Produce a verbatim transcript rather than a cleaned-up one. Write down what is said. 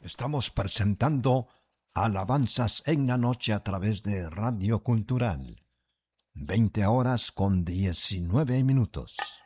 Estamos presentando alabanzas en la noche a través de Radio Cultural. veinte horas con diecinueve minutos.